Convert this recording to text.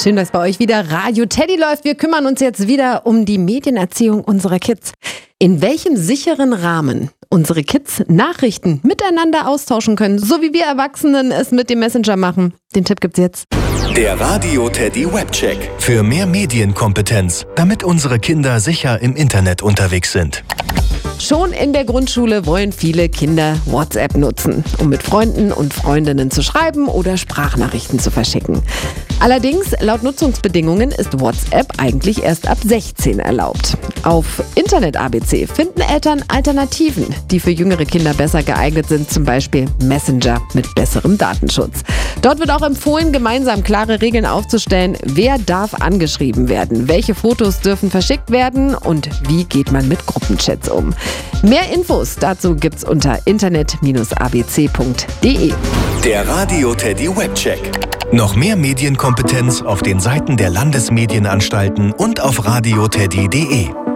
Schön, dass bei euch wieder Radio Teddy läuft. Wir kümmern uns jetzt wieder um die Medienerziehung unserer Kids. In welchem sicheren Rahmen unsere Kids Nachrichten miteinander austauschen können, so wie wir Erwachsenen es mit dem Messenger machen. Den Tipp gibt's jetzt. Der Radio Teddy Webcheck. Für mehr Medienkompetenz, damit unsere Kinder sicher im Internet unterwegs sind. Schon in der Grundschule wollen viele Kinder WhatsApp nutzen, um mit Freunden und Freundinnen zu schreiben oder Sprachnachrichten zu verschicken. Allerdings, laut Nutzungsbedingungen ist WhatsApp eigentlich erst ab 16 erlaubt. Auf Internet-ABC finden Eltern Alternativen, die für jüngere Kinder besser geeignet sind, zum Beispiel Messenger mit besserem Datenschutz. Dort wird auch empfohlen, gemeinsam klare Regeln aufzustellen, wer darf angeschrieben werden, welche Fotos dürfen verschickt werden und wie geht man mit Gruppenchats um. Mehr Infos dazu gibt's unter internet-abc.de. Der Radio Teddy Webcheck. Noch mehr Medienkompetenz auf den Seiten der Landesmedienanstalten und auf radioteddy.de.